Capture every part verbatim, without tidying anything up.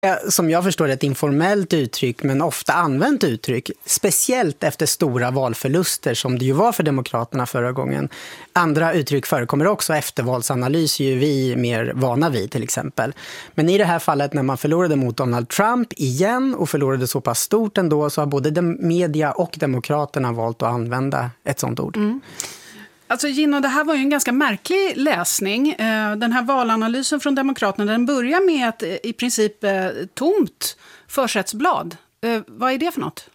Som jag förstår ett informellt uttryck, men ofta använt uttryck, speciellt efter stora valförluster som det ju var för Demokraterna förra gången. Andra uttryck förekommer också, eftervalsanalys är ju vi mer vana vid till exempel. Men i det här fallet när man förlorade mot Donald Trump igen och förlorade så pass stort ändå, så har både media och Demokraterna valt att använda ett sånt ord. Mm. Alltså Gina, det här var ju en ganska märklig läsning. Den här valanalysen från Demokraterna, den börjar med ett i princip tomt försättsblad. Vad är det för något?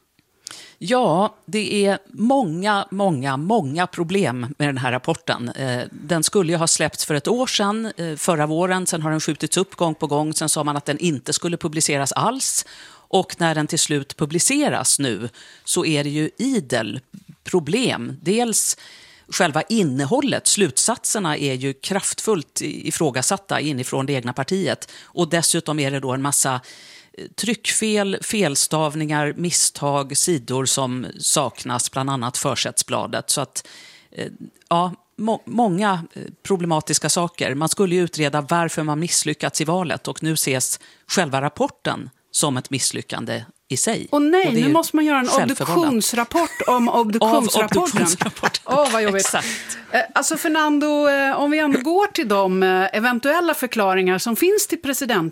Ja, det är många, många, många problem med den här rapporten. Den skulle ju ha släppts för ett år sedan, förra våren. Sen har den skjutits upp gång på gång. Sen sa man att den inte skulle publiceras alls. Och när den till slut publiceras nu så är det ju idel problem. Dels själva innehållet, slutsatserna är ju kraftfullt ifrågasatta inifrån det egna partiet. Och dessutom är det då en massa tryckfel, felstavningar, misstag, sidor som saknas, bland annat försättsbladet. Så att, ja, må- många problematiska saker. Man skulle ju utreda varför man misslyckats i valet och nu ses själva rapporten som ett misslyckande i sig. Och nej, och nu måste man göra en obduktionsrapport om obduktionsrapporten. obduktionsrapporten. Åh, oh, vad jobbigt. Exakt. Alltså Fernando, om vi ändå går till de eventuella förklaringar som finns till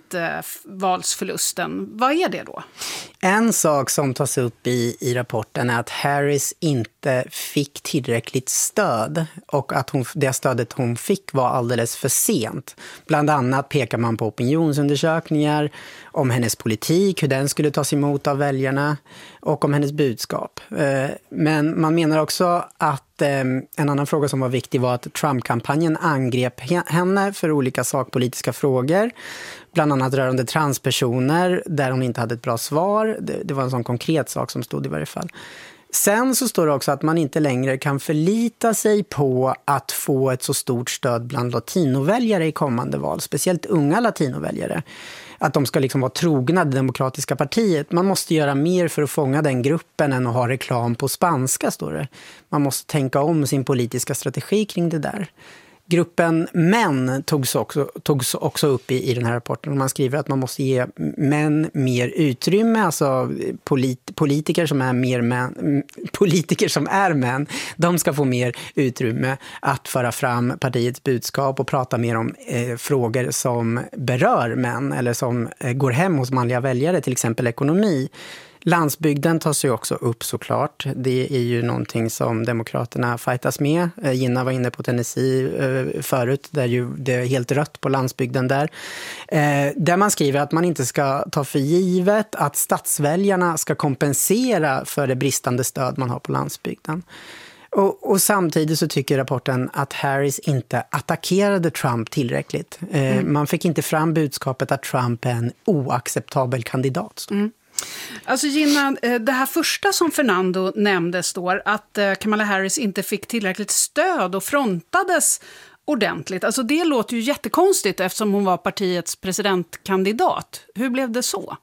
presidentvalsförlusten, vad är det då? En sak som tas upp i, i rapporten är att Harris inte fick tillräckligt stöd och att hon, det stödet hon fick var alldeles för sent. Bland annat pekar man på opinionsundersökningar om hennes politik, hur den skulle tas emot av väljarna och om hennes budskap. Men man menar också att en annan fråga som var viktig var att Trump-kampanjen angrep henne för olika sakpolitiska frågor. Bland annat rörande transpersoner där hon inte hade ett bra svar. Det, det var en sån konkret sak som stod i varje fall. Sen så står det också att man inte längre kan förlita sig på att få ett så stort stöd bland latinoväljare i kommande val. Speciellt unga latinoväljare. Att de ska liksom vara trogna det demokratiska partiet. Man måste göra mer för att fånga den gruppen än att ha reklam på spanska, står det. Man måste tänka om sin politiska strategi kring det där. Gruppen män togs också, togs också upp i, i den här rapporten. Man skriver att man måste ge män mer utrymme, alltså polit, politiker som är mer män, politiker som är män, de ska få mer utrymme att föra fram partiets budskap och prata mer om eh, frågor som berör män eller som eh, går hem hos manliga väljare, till exempel ekonomi. Landsbygden tas ju också upp såklart. Det är ju någonting som Demokraterna fightas med. Gina var inne på Tennessee förut, där ju det är helt rött på landsbygden där. Där man skriver att man inte ska ta för givet att stadsväljarna ska kompensera för det bristande stöd man har på landsbygden. Och, och samtidigt så tycker rapporten att Harris inte attackerade Trump tillräckligt. Mm. Man fick inte fram budskapet att Trump är en oacceptabel kandidat. Mm. Alltså Gina, det här första som Fernando nämnde står att Kamala Harris inte fick tillräckligt stöd och frontades ordentligt. Alltså det låter ju jättekonstigt eftersom hon var partiets presidentkandidat. Hur blev det så?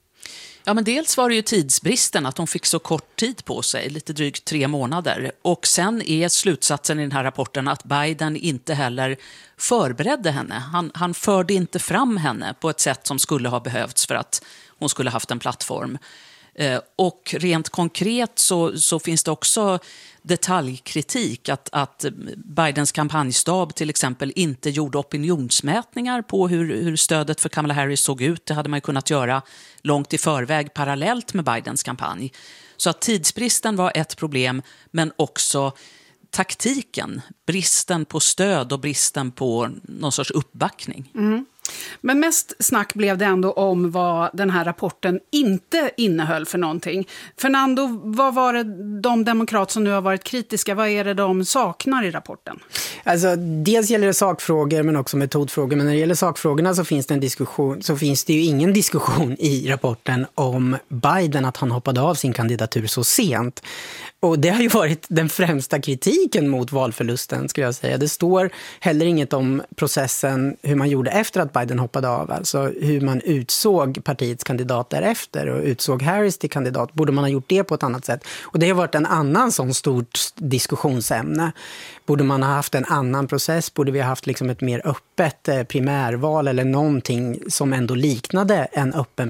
Ja, men dels var det ju tidsbristen, att hon fick så kort tid på sig, lite drygt tre månader. Och sen är slutsatsen i den här rapporten att Biden inte heller förberedde henne. Han, han förde inte fram henne på ett sätt som skulle ha behövts för att hon skulle haft en plattform. Eh, och rent konkret så, så finns det också detaljkritik att, att Bidens kampanjstab till exempel inte gjorde opinionsmätningar på hur, hur stödet för Kamala Harris såg ut. Det hade man ju kunnat göra långt i förväg parallellt med Bidens kampanj. Så att tidsbristen var ett problem, men också taktiken, bristen på stöd och bristen på någon sorts uppbackning. Mm. Men mest snack blev det ändå om vad den här rapporten inte innehöll för någonting. Fernando, vad var det de demokrater som nu har varit kritiska, vad är det de saknar i rapporten? Alltså, dels gäller det sakfrågor men också metodfrågor. Men när det gäller sakfrågorna så finns det en diskussion, så finns det ju ingen diskussion i rapporten om Biden, att han hoppade av sin kandidatur så sent. Och det har ju varit den främsta kritiken mot valförlusten, skulle jag säga. Det står heller inget om processen, hur man gjorde efter att Biden hoppade av. Alltså hur man utsåg partiets kandidat därefter och utsåg Harris till kandidat. Borde man ha gjort det på ett annat sätt? Och det har varit en annan sån stort diskussionsämne. Borde man ha haft en annan process? Borde vi ha haft liksom ett mer öppet primärval eller någonting som ändå liknade en öppen